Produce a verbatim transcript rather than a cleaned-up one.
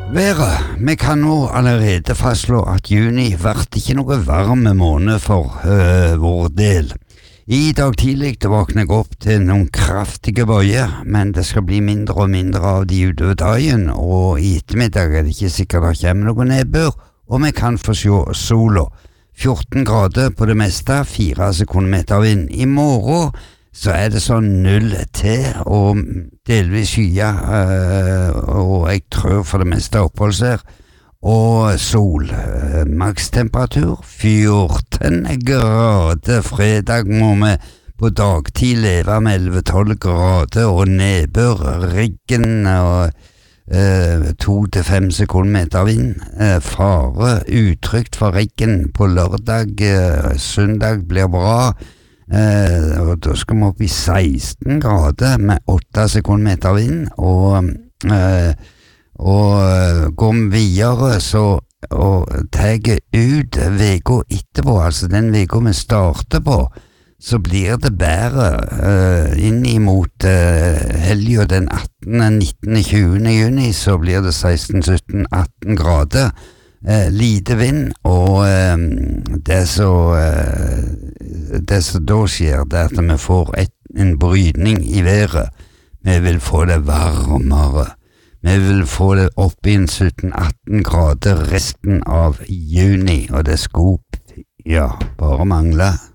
Været. Vi kan nå allerede fastslå at juni vært ikke noe varme måned for øh, vår del. I dag tidlig våkner jeg opp til noen kraftige bøyer, men det skal bli mindre og mindre av de utover dagen, og i ettermiddag er det ikke sikkert det kommer noe nedbør, og vi kan få se sola. fjorten grader på det meste, fire sekundmeter vind. I morgen så er det sånn null til, og delvis skyer, øh, og jeg tror for det meste oppholdsvær, og sol. Øh, Makstemperatur fjorten grader. Fredag må vi på dagtid leve med elleve tolv grader, og nedbør, riggen, og øh, to til fem sekundmeter vind. Øh, fare, utrygt for riggen på lørdag, øh, søndag blir bra. Uh, og da skal vi opp i seksten grader med åtte sekundmeter vind, og, uh, og uh, går vi videre så, og tar ut veka etterpå, altså den veka vi starter på, så blir det bedre uh, inn imot uh, helga den attende, nittende, tjuende juni, så blir det seksten, sytten, atten grader. Eh, lite vind, og eh, det som eh, det som da skjer, det er at vi får et, en brytning i været. Vi vil få det varmere. Vi vil få det opp i sytten, atten grader resten av juni, og det skulle ja, bare mangle.